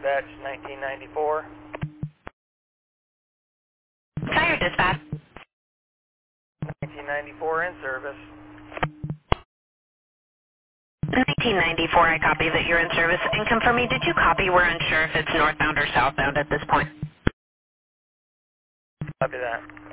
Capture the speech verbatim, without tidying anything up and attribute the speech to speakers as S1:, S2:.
S1: dispatch, nineteen ninety-four.
S2: Fire dispatch.
S1: nineteen ninety-four in service.
S2: nineteen ninety-four, I copy that you're in service. And confirm me, did you copy? We're unsure if it's northbound or southbound at this point.
S1: Copy that.